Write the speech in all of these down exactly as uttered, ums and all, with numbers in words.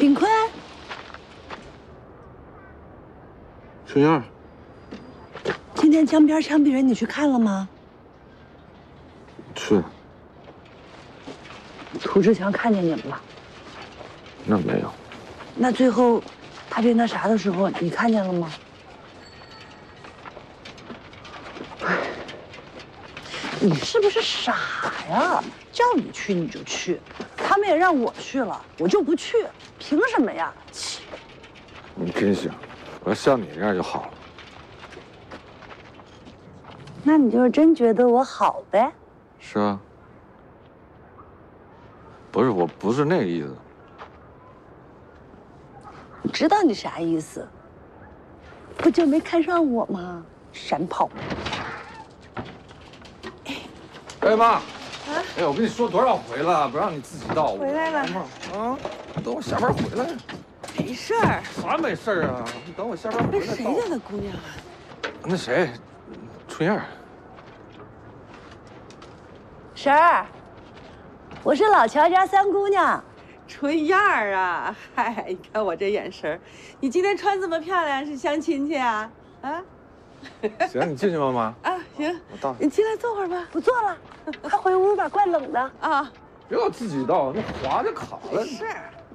冰坤， 春燕， 今天江边枪毙人你去看了吗？ 去。 涂志强看见你们了？ 那没有。 那最后他被那啥的时候，你看见了吗？你是不是傻呀？叫你去你就去，他们也让我去了，我就不去，凭什么呀？切！ 你真行，我要像你这样就好了。 那你就是真觉得我好呗？ 是啊。不是，我不是那个意思。 我知道你啥意思，不就没看上我吗？闪跑！ 哎妈，啊，哎，我跟你说多少回了，不让你自己倒。 回来了。 啊，你等我下班回来。 没事儿。 啥没事儿啊？你等我下班回来。 那谁家的姑娘啊？ 那谁，春燕。 婶儿，我是老乔家三姑娘。 春燕儿啊，嗨，你看我这眼神，你今天穿这么漂亮是相亲去啊？啊？ 行，你进去吧，妈。 啊，行， 我倒。 你进来坐会儿吧。 不坐了，快回屋吧，怪冷的啊。 别老自己倒，那滑就卡了。 是。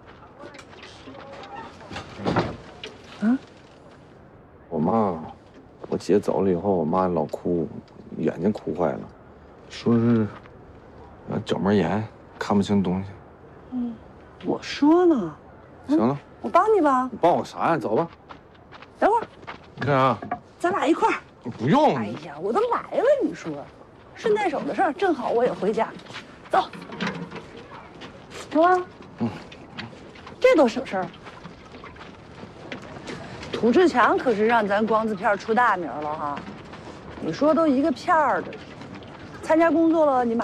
嗯。 我妈，我姐走了以后，我妈老哭，眼睛哭坏了，说是角膜炎，看不清东西。 嗯，我说呢。 行了， 我帮你吧。 你帮我啥呀？走吧。 等会儿。 你干啥？ 咱俩一块儿。 不用。 哎呀，我都来了，你说，顺带手的事儿，正好我也回家，走，走啊。嗯，这多省事儿。涂志强可是让咱光字片出大名了哈，你说都一个片儿的，参加工作了，你们。